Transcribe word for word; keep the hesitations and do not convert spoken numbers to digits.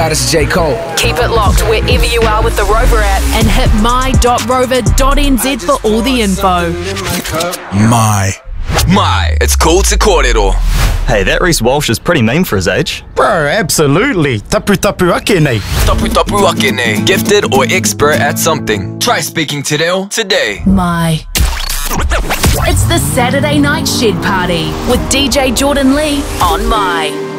This is J. Cole. Keep it locked wherever you are with the Rover app and hit my dot rover dot n z for all the info. My. My, it's cool to kōrero. Hey, that Reece Walsh is pretty mean for his age. Bro, absolutely. Tapu tapu ake nei. Tapu tapu ake nei. Gifted or expert at something. Try speaking te reo today. My. It's the Saturday Night Shed Party with D J Jordan Lee on My.